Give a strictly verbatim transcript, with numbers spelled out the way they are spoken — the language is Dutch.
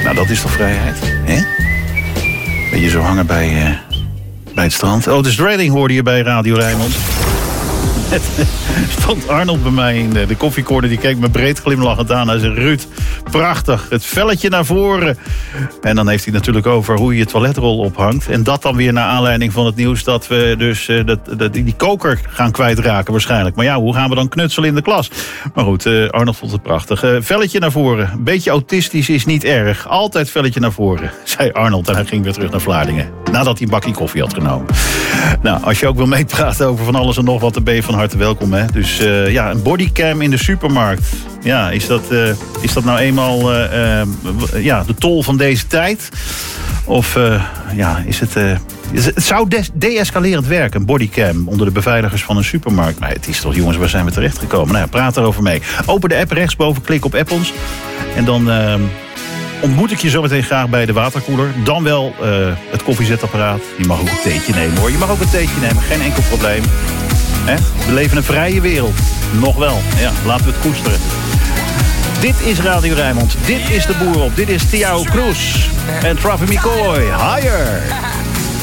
Nou, dat is toch vrijheid, hè? Beetje zo hangen bij, uh, bij het strand. Otis Redding hoorde je bij Radio Rijnmond. Het stond Arnold bij mij in de, de koffiecorner. Die keek me breed glimlachend aan. Hij zei, Ruud, prachtig. Het velletje naar voren. En dan heeft hij natuurlijk over hoe je je toiletrol ophangt. En dat dan weer naar aanleiding van het nieuws... dat we dus uh, dat, dat, die koker gaan kwijtraken waarschijnlijk. Maar ja, hoe gaan we dan knutselen in de klas? Maar goed, uh, Arnold vond het prachtig. Uh, velletje naar voren. Een beetje autistisch is niet erg. Altijd velletje naar voren, zei Arnold. En hij ging weer terug naar Vlaardingen. Nadat hij een bakje koffie had genomen. Nou, als je ook wil meepraten over van alles en nog wat... dan ben je van harte welkom, hè. Dus uh, ja, een bodycam in de supermarkt. Ja, is dat, uh, is dat nou eenmaal uh, uh, ja, de tol van deze tijd? Of uh, ja, is het... Uh, het zou de- de-escalerend werken, een bodycam... onder de beveiligers van een supermarkt. Maar het is toch, jongens, waar zijn we terechtgekomen? Nou ja, praat erover mee. Open de app rechtsboven, klik op app ons. En dan... Uh, ontmoet ik je zometeen graag bij de waterkoeler. Dan wel uh, het koffiezetapparaat. Je mag ook een theetje nemen, hoor. Je mag ook een theetje nemen, geen enkel probleem. Hè? We leven in een vrije wereld. Nog wel. Ja, laten we het koesteren. Dit is Radio Rijnmond. Dit is de Boer op. Dit is Thiago Cruz. En Travis McCoy. Higher.